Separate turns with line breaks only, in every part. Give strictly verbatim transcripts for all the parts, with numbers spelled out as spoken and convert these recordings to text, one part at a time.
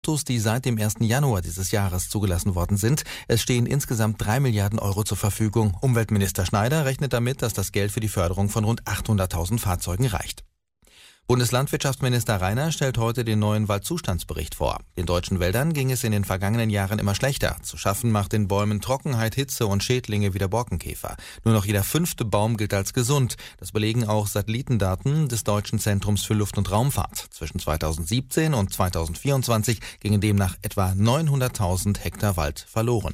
Autos, die seit dem ersten Januar dieses Jahres zugelassen worden sind. Es stehen insgesamt drei Milliarden Euro zur Verfügung. Umweltminister Schneider rechnet damit, dass das Geld für die Förderung von rund achthunderttausend Fahrzeugen reicht. Bundeslandwirtschaftsminister Rainer stellt heute den neuen Waldzustandsbericht vor. Den deutschen Wäldern ging es in den vergangenen Jahren immer schlechter. Zu schaffen macht den Bäumen Trockenheit, Hitze und Schädlinge wie der Borkenkäfer. Nur noch jeder fünfte Baum gilt als gesund. Das belegen auch Satellitendaten des Deutschen Zentrums für Luft- und Raumfahrt. Zwischen zweitausendsiebzehn und zweitausendvierundzwanzig gingen demnach etwa neunhunderttausend Hektar Wald verloren.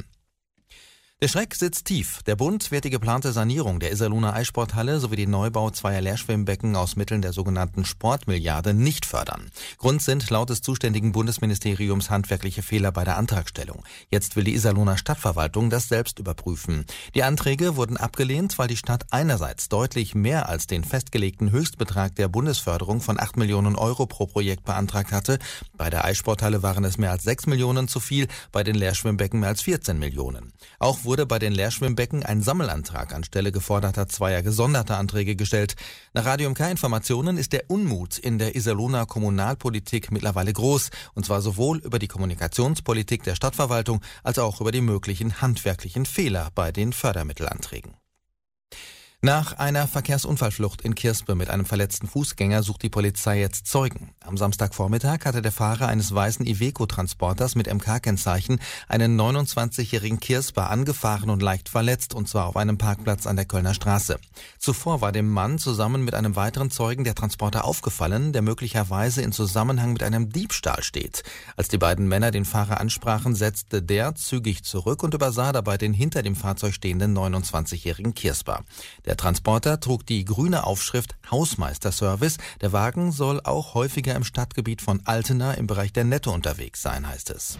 Der Schreck sitzt tief. Der Bund wird die geplante Sanierung der Iserlohner Eissporthalle sowie den Neubau zweier Leerschwimmbecken aus Mitteln der sogenannten Sportmilliarde nicht fördern. Grund sind laut des zuständigen Bundesministeriums handwerkliche Fehler bei der Antragstellung. Jetzt will die Iserlohner Stadtverwaltung das selbst überprüfen. Die Anträge wurden abgelehnt, weil die Stadt einerseits deutlich mehr als den festgelegten Höchstbetrag der Bundesförderung von acht Millionen Euro pro Projekt beantragt hatte. Bei der Eissporthalle waren es mehr als sechs Millionen zu viel, bei den Leerschwimmbecken mehr als vierzehn Millionen. Auch wurde bei den Leerschwimmbecken ein Sammelantrag anstelle geforderter zweier gesonderter Anträge gestellt. Nach Radio M K-Informationen ist der Unmut in der Iserlohner Kommunalpolitik mittlerweile groß, und zwar sowohl über die Kommunikationspolitik der Stadtverwaltung als auch über die möglichen handwerklichen Fehler bei den Fördermittelanträgen. Nach einer Verkehrsunfallflucht in Kirspe mit einem verletzten Fußgänger sucht die Polizei jetzt Zeugen. Am Samstagvormittag hatte der Fahrer eines weißen Iveco-Transporters mit M K-Kennzeichen einen neunundzwanzigjährigen Kirsper angefahren und leicht verletzt, und zwar auf einem Parkplatz an der Kölner Straße. Zuvor war dem Mann zusammen mit einem weiteren Zeugen der Transporter aufgefallen, der möglicherweise in Zusammenhang mit einem Diebstahl steht. Als die beiden Männer den Fahrer ansprachen, setzte der zügig zurück und übersah dabei den hinter dem Fahrzeug stehenden neunundzwanzigjährigen Kirsper. Der Transporter trug die grüne Aufschrift Hausmeisterservice. Der Wagen soll auch häufiger im Stadtgebiet von Altena im Bereich der Netto unterwegs sein, heißt es.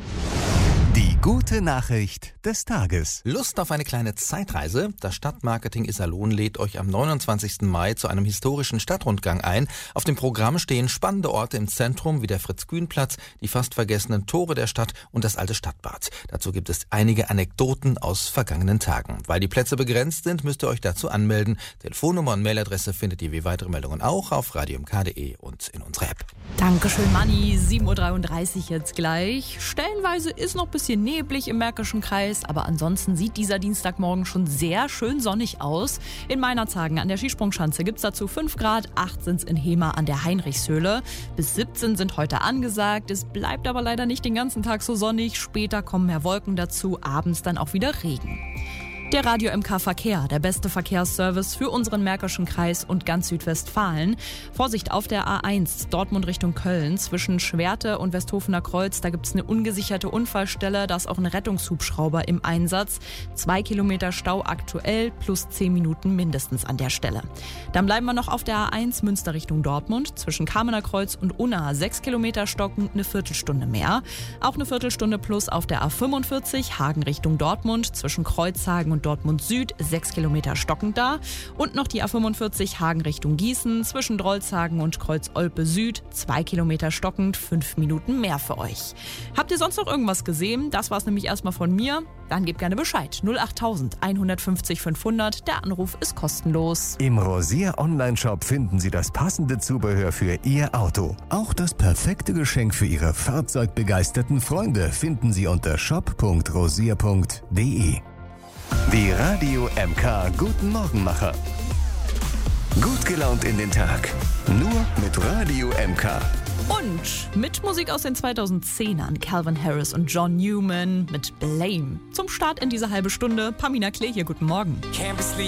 Die gute Nachricht des Tages.
Lust auf eine kleine Zeitreise? Das Stadtmarketing Iserlohn lädt euch am neunundzwanzigsten Mai zu einem historischen Stadtrundgang ein. Auf dem Programm stehen spannende Orte im Zentrum wie der Fritz-Kühn-Platz, die fast vergessenen Tore der Stadt und das alte Stadtbad. Dazu gibt es einige Anekdoten aus vergangenen Tagen. Weil die Plätze begrenzt sind, müsst ihr euch dazu anmelden. Telefonnummer und Mailadresse findet ihr wie weitere Meldungen auch auf radio m k punkt d e und in unserer App.
Dankeschön, Manni. sieben Uhr dreiunddreißig jetzt gleich. Stellenweise ist noch ein bisschen neblig im Märkischen Kreis, aber ansonsten sieht dieser Dienstagmorgen schon sehr schön sonnig aus. In Meinerzhagen an der Skisprungschanze gibt es dazu fünf Grad, acht sind es in Hema an der Heinrichshöhle. Bis siebzehn sind heute angesagt. Es bleibt aber leider nicht den ganzen Tag so sonnig. Später kommen mehr Wolken dazu, abends dann auch wieder Regen. Der Radio M K Verkehr, der beste Verkehrsservice für unseren Märkischen Kreis und ganz Südwestfalen. Vorsicht auf der A eins, Dortmund Richtung Köln, zwischen Schwerte und Westhofener Kreuz. Da gibt es eine ungesicherte Unfallstelle, da ist auch ein Rettungshubschrauber im Einsatz. Zwei Kilometer Stau aktuell, plus zehn Minuten mindestens an der Stelle. Dann bleiben wir noch auf der A eins, Münster Richtung Dortmund, zwischen Kamener Kreuz und Unna. Sechs Kilometer stocken, eine Viertelstunde mehr. Auch eine Viertelstunde plus auf der A fünfundvierzig, Hagen Richtung Dortmund, zwischen Kreuzhagen und Dortmund Süd, sechs Kilometer stockend da. Und noch die A fünfundvierzig Hagen Richtung Gießen, zwischen Drolshagen und Kreuz-Olpe Süd, zwei Kilometer stockend, fünf Minuten mehr für euch. Habt ihr sonst noch irgendwas gesehen? Das war's nämlich erstmal von mir. Dann gebt gerne Bescheid. null acht eins fünf null fünfhundert. Der Anruf ist kostenlos.
Im Rosier Online-Shop finden Sie das passende Zubehör für Ihr Auto. Auch das perfekte Geschenk für Ihre fahrzeugbegeisterten Freunde finden Sie unter shop punkt rosier punkt d e. Die Radio M K Guten Morgenmacher. Gut gelaunt in den Tag. Nur mit Radio M K.
Und mit Musik aus den zweitausendzehnern, Calvin Harris und John Newman mit Blame. Zum Start in diese halbe Stunde, Pamina Klee hier, guten Morgen.